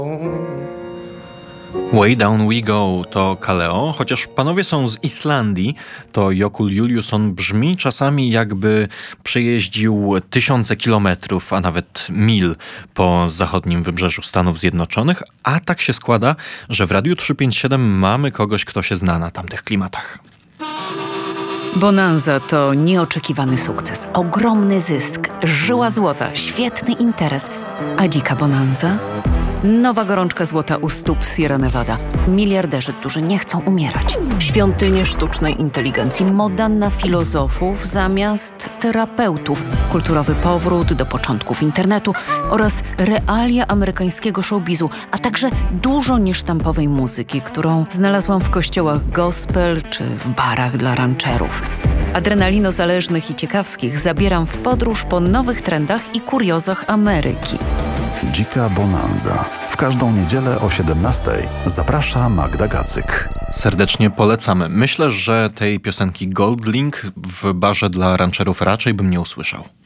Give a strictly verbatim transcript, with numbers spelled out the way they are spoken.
Way Down We Go to Kaleo, chociaż panowie są z Islandii, to Jökull Júlíusson brzmi czasami jakby przejeździł tysiące kilometrów, a nawet mil po zachodnim wybrzeżu Stanów Zjednoczonych, a tak się składa, że w Radiu trzysta pięćdziesiąt siedem mamy kogoś, kto się zna na tamtych klimatach. Bonanza to nieoczekiwany sukces, ogromny zysk, żyła złota, świetny interes. A dzika bonanza? Nowa gorączka złota u stóp Sierra Nevada. Miliarderzy, którzy nie chcą umierać. Świątynie sztucznej inteligencji, moda na filozofów zamiast terapeutów. Kulturowy powrót do początków internetu oraz realia amerykańskiego showbizu, a także dużo niesztampowej muzyki, którą znalazłam w kościołach gospel czy w barach dla rancherów. Adrenalinozależnych i ciekawskich zabieram w podróż po nowych trendach i kuriozach Ameryki. Dzika bonanza. W każdą niedzielę o siedemnastej zaprasza Magda Gacyk. Serdecznie polecamy. Myślę, że tej piosenki Goldlink w barze dla rancherów raczej bym nie usłyszał.